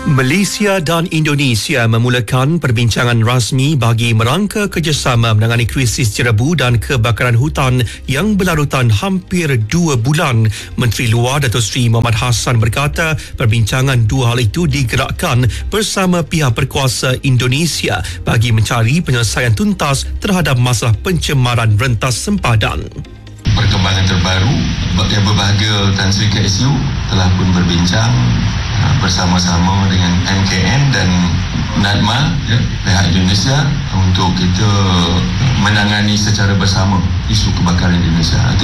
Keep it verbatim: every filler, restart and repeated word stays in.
Malaysia dan Indonesia memulakan perbincangan rasmi bagi merangka kerjasama menangani krisis jerebu dan kebakaran hutan yang berlarutan hampir dua bulan. Menteri Luar Datuk Seri Mohamad Hassan berkata perbincangan dua hal itu digerakkan bersama pihak berkuasa Indonesia bagi mencari penyelesaian tuntas terhadap masalah pencemaran rentas sempadan. Perkembangan terbaru yang berbahagia Tan Sri K S U telah pun berbincang bersama-sama dengan M K N dan NADMA ya, pihak Indonesia untuk kita menangani secara bersama isu kebakaran di Indonesia.